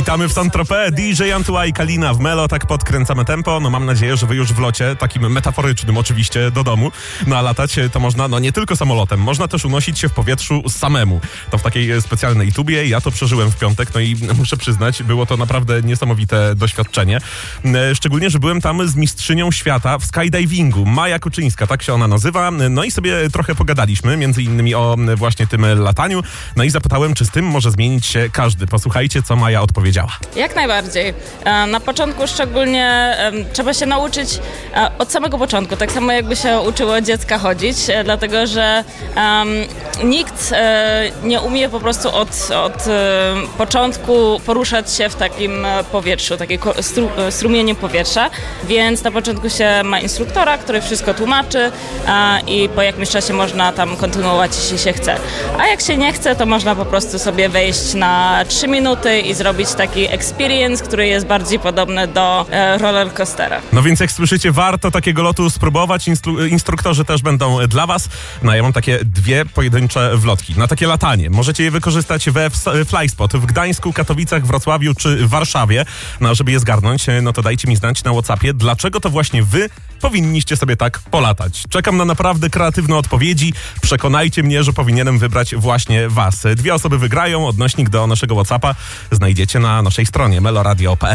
Witamy w Saint-Tropez, DJ Antoine i Kalina w Melo, tak podkręcamy tempo. No mam nadzieję, że wy już w locie, takim metaforycznym oczywiście, do domu. No a latać to można, no nie tylko samolotem, można też unosić się w powietrzu samemu. To w takiej specjalnej tubie, ja to przeżyłem w piątek, no i muszę przyznać, było to naprawdę niesamowite doświadczenie. Szczególnie, że byłem tam z mistrzynią świata w skydivingu, Maja Kuczyńska, tak się ona nazywa. No i sobie trochę pogadaliśmy, między innymi o właśnie tym lataniu. No i zapytałem, czy z tym może zmienić się każdy. Posłuchajcie, co Maja odpowiedziała. Jak najbardziej. Na początku szczególnie trzeba się nauczyć od samego początku, tak samo jakby się uczyło dziecka chodzić, dlatego że nikt nie umie po prostu od początku poruszać się w takim powietrzu, takim strumieniu powietrza, więc na początku się ma instruktora, który wszystko tłumaczy i po jakimś czasie można tam kontynuować, jeśli się chce. A jak się nie chce, to można po prostu sobie wejść na 3 minuty i zrobić taki experience, który jest bardziej podobny do rollercoastera. No więc jak słyszycie, warto takiego lotu spróbować. Instruktorzy też będą dla was. No ja mam takie 2 pojedyncze wlotki na takie latanie. Możecie je wykorzystać we Flyspot w Gdańsku, Katowicach, Wrocławiu czy Warszawie. No a żeby je zgarnąć, no to dajcie mi znać na WhatsAppie, dlaczego to właśnie wy powinniście sobie tak polatać. Czekam na naprawdę kreatywne odpowiedzi. Przekonajcie mnie, że powinienem wybrać właśnie was. 2 osoby wygrają. Odnośnik do naszego WhatsAppa znajdziecie na naszej stronie meloradio.pl.